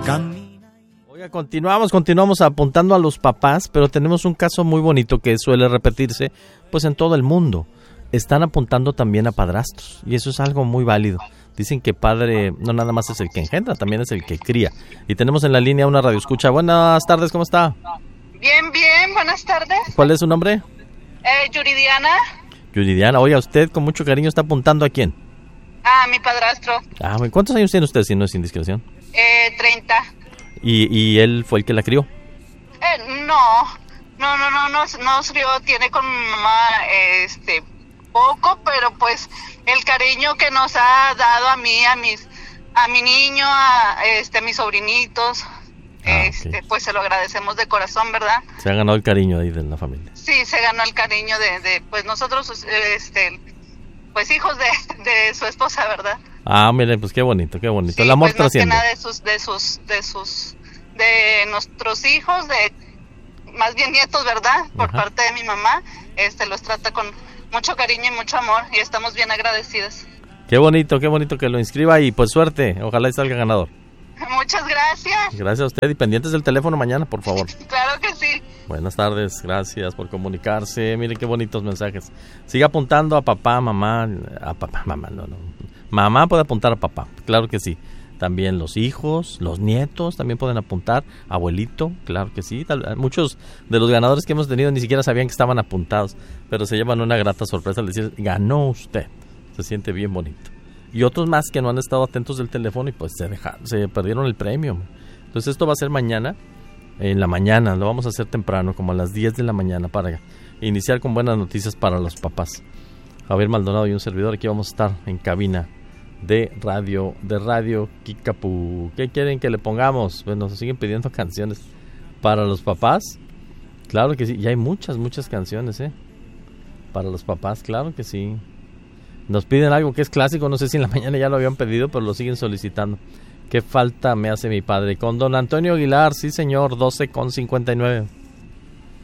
Oiga, continuamos apuntando a los papás, pero tenemos un caso muy bonito que suele repetirse pues en todo el mundo. Están apuntando también a padrastros y eso es algo muy válido. Dicen que padre no nada más es el que engendra, también es el que cría. Y tenemos en la línea una radioescucha. Buenas tardes, ¿cómo está? Bien, buenas tardes. ¿Cuál es su nombre? Yuridiana. Yuridiana, oiga, usted con mucho cariño está apuntando ¿a quién? A mi padrastro. ¿Cuántos años tiene usted, si no es indiscreción? 30. ¿Y él fue el que la crió? No crió, tiene con mi mamá poco, pero pues el cariño que nos ha dado a mí, a mi niño, a mis sobrinitos, okay. Pues se lo agradecemos de corazón, ¿verdad? Se ha ganado el cariño ahí de la familia. Sí, se ganó el cariño de pues nosotros, pues hijos de su esposa, ¿verdad? Miren, pues qué bonito. Sí, el amor pues trasciende. Más que nada de nuestros hijos, más bien nietos, ¿verdad? Por parte de mi mamá, los trata con mucho cariño y mucho amor y estamos bien agradecidos. Qué bonito que lo inscriba y pues suerte, ojalá y salga ganador. Muchas gracias. Gracias a usted y pendientes del teléfono mañana, por favor. Claro que sí. Buenas tardes, gracias por comunicarse, mire qué bonitos mensajes. Siga apuntando a papá, mamá, no. Mamá puede apuntar a papá, claro que sí. También los hijos, los nietos también pueden apuntar. Abuelito, claro que sí. Muchos de los ganadores que hemos tenido ni siquiera sabían que estaban apuntados, pero se llevan una grata sorpresa al decir, ganó usted. Se siente bien bonito. Y otros más que no han estado atentos del teléfono y pues se perdieron el premio. Entonces esto va a ser mañana, en la mañana, lo vamos a hacer temprano, como a las 10 de la mañana, para iniciar con buenas noticias para los papás. Javier Maldonado y un servidor, aquí vamos a estar en cabina de radio Kickapoo. ¿Qué quieren que le pongamos? Bueno, nos siguen pidiendo canciones para los papás. Claro que sí, y hay muchas canciones, para los papás, claro que sí. Nos piden algo que es clásico, no sé si en la mañana ya lo habían pedido, pero lo siguen solicitando. ¿Qué falta me hace mi padre? Con don Antonio Aguilar, sí señor, 12:59.